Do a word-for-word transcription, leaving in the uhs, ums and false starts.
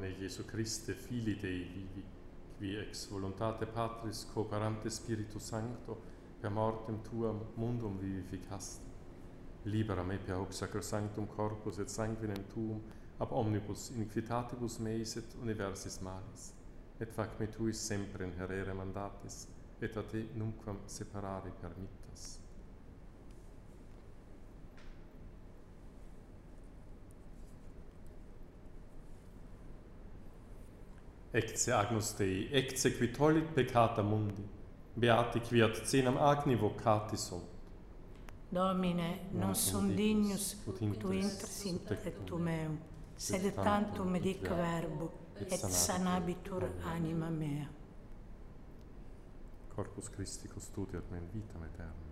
me, Jesu Christe, Filii Dei vivi, qui ex voluntate Patris cooperante Spiritu Sancto, per mortem tuam mundum vivificaste. Libera me per hoc sacrosanctum corpus et sanguinem tuum, ab omnibus iniquitatibus meis et universis malis, et fac me tuis sempre inherere mandatis, et a te nunquam separare permittas. Ecce Agnus Dei, ecce qui tollit peccata mundi, beati qui ad cenam agni vocati sunt. Domine, non sum dignus ut intris in tectum meum, sed tantum me dic verbo, et sanabitur anima mea. Corpus Christi custodiat me in vitam aeterna.